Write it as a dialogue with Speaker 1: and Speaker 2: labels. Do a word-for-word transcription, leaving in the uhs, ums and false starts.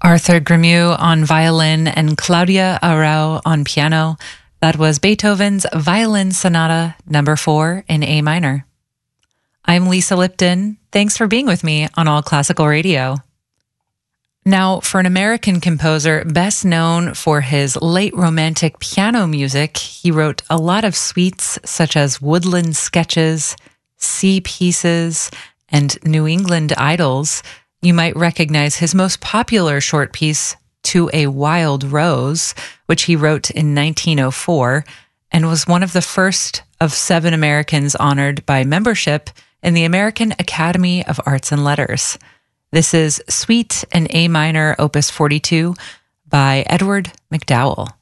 Speaker 1: Arthur Grimieux on violin and Claudia Arau on piano. That was Beethoven's Violin Sonata number four in A minor. I'm Lisa Lipton. Thanks for being with me on All Classical Radio. Now, for an American composer best known for his late romantic piano music, he wrote a lot of suites such as Woodland Sketches, Sea Pieces, and New England Idyls. You might recognize his most popular short piece, To a Wild Rose, which he wrote in nineteen oh four, and was one of the first of seven Americans honored by membership in the American Academy of Arts and Letters. This is Suite in A minor, Opus forty-two, by Edward MacDowell.